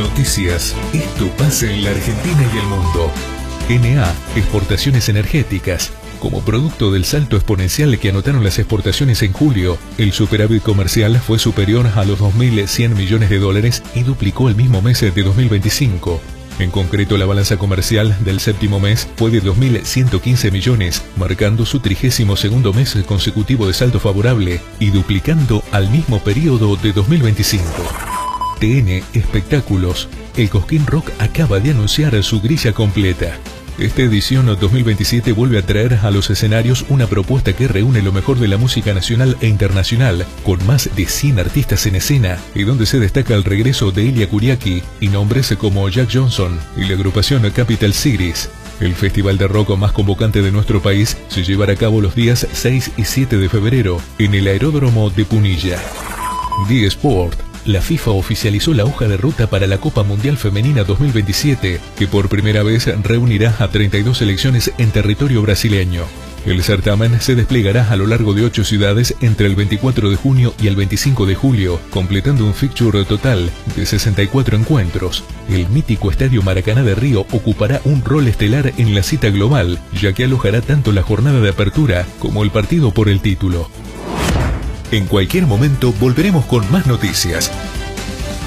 Noticias. Esto pasa en la Argentina y el mundo. NA, exportaciones energéticas. Como producto del salto exponencial que anotaron las exportaciones en julio, el superávit comercial fue superior a los 2.100 millones de dólares y duplicó el mismo mes de 2025. En concreto, la balanza comercial del séptimo mes fue de 2.115 millones, marcando su 32º mes consecutivo de saldo favorable y duplicando al mismo periodo de 2025. TN Espectáculos. El Cosquín Rock acaba de anunciar su grilla completa. Esta edición 2027 vuelve a traer a los escenarios una propuesta que reúne lo mejor de la música nacional e internacional, con más de 100 artistas en escena, y donde se destaca el regreso de Ilia Kuriaki y nombres como Jack Johnson y la agrupación Capital Cities. El festival de rock más convocante de nuestro país se llevará a cabo los días 6 y 7 de febrero en el Aeródromo de Punilla. The Sport. La FIFA oficializó la hoja de ruta para la Copa Mundial Femenina 2027, que por primera vez reunirá a 32 selecciones en territorio brasileño. El certamen se desplegará a lo largo de 8 ciudades entre el 24 de junio y el 25 de julio, completando un fixture total de 64 encuentros. El mítico Estadio Maracaná de Río ocupará un rol estelar en la cita global, ya que alojará tanto la jornada de apertura como el partido por el título. En cualquier momento volveremos con más noticias.